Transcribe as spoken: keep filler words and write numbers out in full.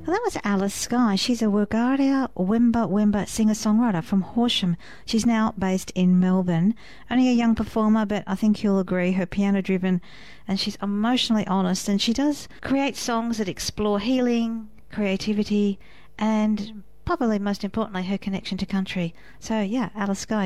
Well, that was Alice Skye. She's a Wurgaria Wimba Wimba singer-songwriter from Horsham. She's now based in Melbourne. Only a young performer, but I think you'll agree her piano-driven and she's emotionally honest, and she does create songs that explore healing, creativity, and probably most importantly her connection to country. So yeah, Alice Skye.